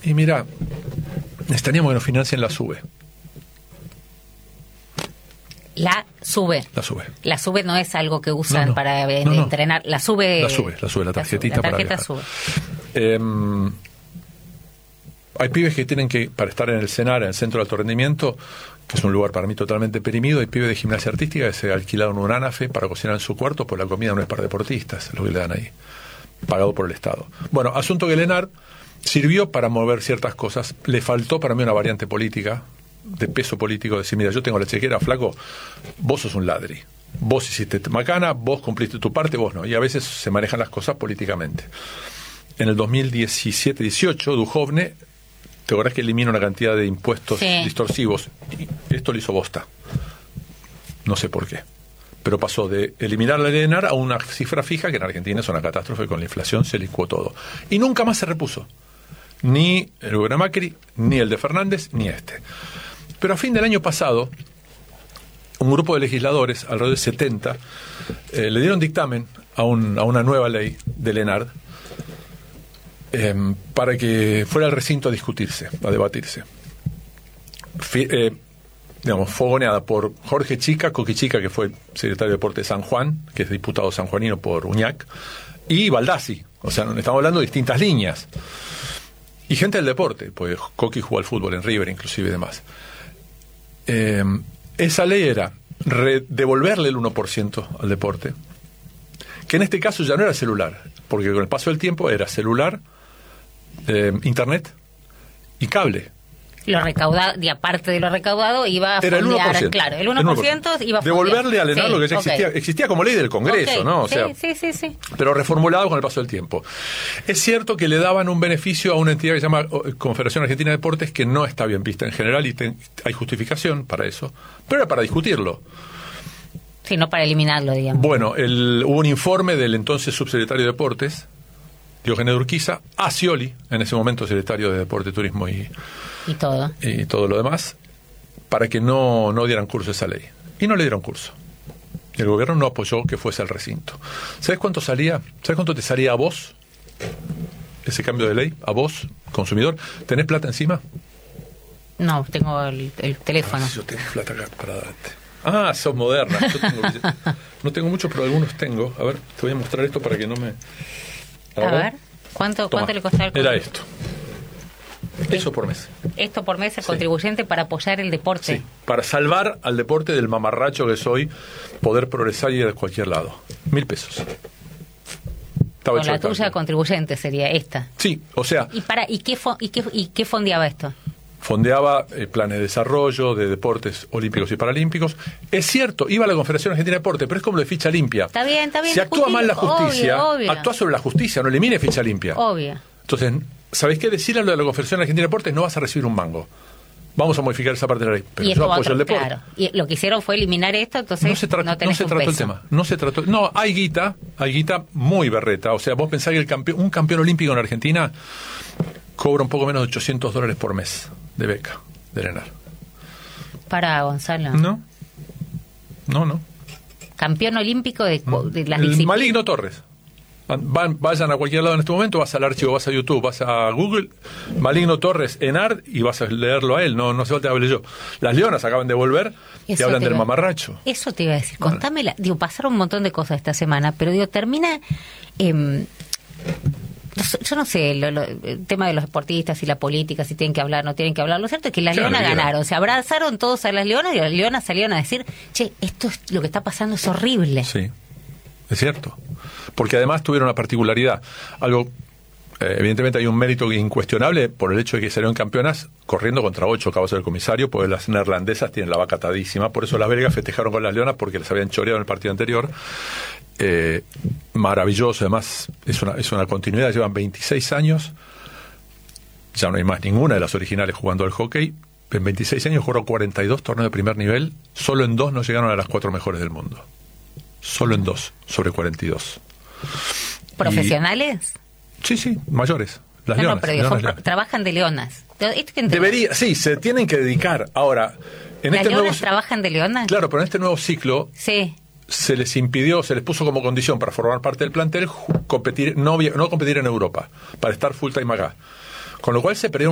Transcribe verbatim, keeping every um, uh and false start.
Y mira, necesitaríamos que nos financien la SUBE. La SUBE. La SUBE. La SUBE no es algo que usan no, no, para eh, no, no. entrenar. La SUBE. La SUBE, la SUBE, la tarjetita la para tarjeta viajar. SUBE. Eh, hay pibes que tienen que, para estar en el CENAR, en el Centro de Alto Rendimiento, que es un lugar para mí totalmente deprimido, hay pibes de gimnasia artística que se alquilaron un ANAFE para cocinar en su cuarto, por la comida no es para deportistas, lo que le dan ahí, pagado por el Estado. Bueno, asunto que el ENAR sirvió para mover ciertas cosas, le faltó para mí una variante política, de peso político, decir, mira, yo tengo la chequera, flaco, vos sos un ladri, vos hiciste macana, vos cumpliste tu parte, vos no, y a veces se manejan las cosas políticamente. En el dos mil diecisiete dieciocho, Duhovne, te acordás que elimina una cantidad de impuestos sí. distorsivos, y esto lo hizo bosta, no sé por qué, pero pasó de eliminar la ENAR a una cifra fija, que en Argentina es una catástrofe, con la inflación se licuó todo, y nunca más se repuso, ni el gobierno de Macri, ni el de Fernández, ni este. Pero a fin del año pasado, un grupo de legisladores, alrededor de setenta, eh, le dieron dictamen a, un, a una nueva ley del ENAR eh, para que fuera al recinto a discutirse, a debatirse. Fi, eh, digamos, fogoneada por Jorge Chica, Coqui Chica, que fue secretario de Deporte de San Juan, que es diputado sanjuanino por Uñac, y Baldassi. O sea, estamos hablando de distintas líneas. Y gente del deporte, pues Coqui jugó al fútbol en River, inclusive, y demás. Eh, esa ley era re- devolverle el uno por ciento al deporte, que en este caso ya no era celular, porque con el paso del tiempo era celular, eh, internet y cable. Lo recaudado, y aparte de lo recaudado, iba a era el uno por ciento. Claro, el uno por ciento iba a devolverle al ENAR sí, lo que ya existía, okay. existía como ley del Congreso, okay. ¿no? O sí, sea, sí, sí, sí. Pero reformulado con el paso del tiempo. Es cierto que le daban un beneficio a una entidad que se llama Confederación Argentina de Deportes, que no está bien vista en general y te, hay justificación para eso, pero era para discutirlo. Sí, no para eliminarlo, digamos. Bueno, el, hubo un informe del entonces subsecretario de Deportes, Diógenes de Urquiza, a Scioli, en ese momento secretario de Deporte, Turismo y... Y todo. Y todo lo demás, para que no, no dieran curso a esa ley. Y no le dieron curso. Y el gobierno no apoyó que fuese al recinto. ¿Sabes cuánto salía? ¿Sabes cuánto te salía a vos ese cambio de ley? A vos, consumidor. ¿Tenés plata encima? No, tengo el, el teléfono. Ay, yo tengo plata acá para darte. Ah, sos moderna. Yo tengo, no tengo mucho, pero algunos tengo. A ver, te voy a mostrar esto para que no me... A, a ver, ver, ¿cuánto, ¿cuánto le costaba el Era esto. Eso por mes. Esto por mes, el sí. contribuyente para apoyar el deporte. Sí, para salvar al deporte del mamarracho que soy, poder progresar y ir a cualquier lado. Mil pesos. Estaba Con la tuya contribuyente sería esta. Sí, o sea... ¿Y para y qué, fo, y qué, y qué fondeaba esto? Fondeaba eh, planes de desarrollo de deportes olímpicos y paralímpicos. Es cierto, iba a la Confederación Argentina de Deporte, pero es como lo de ficha limpia. Está bien, está bien. Si actúa mal la justicia, obvio, obvio. actúa sobre la justicia, no elimine ficha limpia. Obvio. Entonces, ¿sabés qué? Decirle a lo de la Confederación Argentina de Deportes, no vas a recibir un mango. Vamos a modificar esa parte de la ley. Pero yo apoyo otro, el deporte. Claro. Y lo que hicieron fue eliminar esto, entonces no se, tra- no, no se trató peso. el tema. No se trató. No, hay guita, hay guita muy berreta. O sea, vos pensás que el campeón, un campeón olímpico en Argentina cobra un poco menos de ochocientos dólares por mes de beca del ENAR. Para Gonzalo. No. No, no. Campeón olímpico de, de las el disciplinas. Maligno Torres. Van, vayan a cualquier lado en este momento, vas al archivo, vas a YouTube, vas a Google, Maligno Torres, ENAR, y vas a leerlo a él, no, no se te hable yo. Las Leonas acaban de volver y hablan del iba, mamarracho. Eso te iba a decir, bueno. Contame, la, digo, pasaron un montón de cosas esta semana, pero digo, termina, eh, yo no sé, lo, lo, el tema de los deportistas y la política, si tienen que hablar, no tienen que hablar, lo cierto es que las claro, Leonas ganaron, se abrazaron todos a las Leonas y las Leonas salieron a decir, che, esto es lo que está pasando, es horrible. Sí, es cierto. Porque además tuvieron una particularidad, algo, eh, evidentemente hay un mérito incuestionable por el hecho de que salieron campeonas corriendo contra ocho cabos del comisario, porque las neerlandesas tienen la vaca atadísima, por eso las belgas festejaron con las leonas porque les habían choreado en el partido anterior. Eh, maravilloso, además es una, es una continuidad, llevan veintiséis años, ya no hay más ninguna de las originales jugando al hockey, en veintiséis años jugaron cuarenta y dos torneos de primer nivel, solo en dos no llegaron a las cuatro mejores del mundo, solo en dos, sobre cuarenta y dos. ¿Profesionales? Y, sí, sí, mayores. Las no, leonas, no, pero leonas, dijo, leonas. Trabajan de leonas. Debería, sí, se tienen que dedicar. Ahora, en ¿Las este leonas nuevo, trabajan de leonas? Claro, pero en este nuevo ciclo sí. se les impidió, se les puso como condición para formar parte del plantel competir, no, no competir en Europa, para estar full time acá. Con lo cual se perdieron